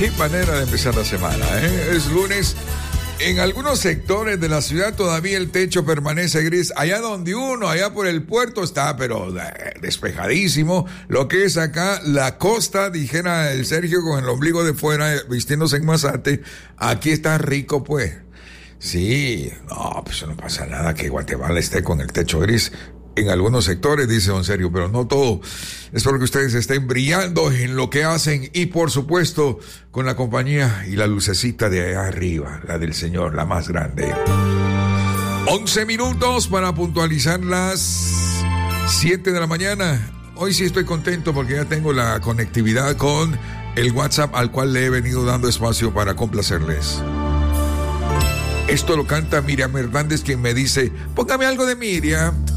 Qué manera de empezar la semana, ¿eh? Es lunes. En algunos sectores de la ciudad todavía el techo permanece gris. Allá donde uno, allá por el puerto está, pero despejadísimo. Lo que es acá, la costa, dijera el Sergio con el ombligo de fuera, vistiéndose en Mazate. Aquí está rico, pues. Sí, no, pues no pasa nada que Guatemala esté con el techo gris. En algunos sectores, dice don Sergio, pero no todo. Espero que ustedes estén brillando en lo que hacen y, por supuesto, con la compañía y la lucecita de allá arriba, la del Señor, la más grande. 11 minutos para puntualizar las 7 de la mañana. Hoy sí estoy contento porque ya tengo la conectividad con el WhatsApp al cual le he venido dando espacio para complacerles. Esto lo canta Miriam Hernández, quien me dice, póngame algo de Miriam.